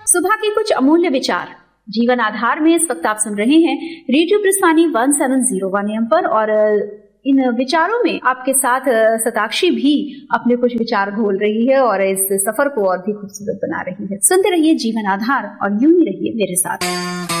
सुबह के कुछ अमूल्य विचार जीवन आधार में इस वक्त आप सुन रहे हैं रेडियो प्रस्थानी 1701 AM पर, और इन विचारों में आपके साथ सताक्षी भी अपने कुछ विचार घोल रही है और इस सफर को और भी खूबसूरत बना रही है। सुनते रहिए जीवन आधार और यूं ही रहिए मेरे साथ।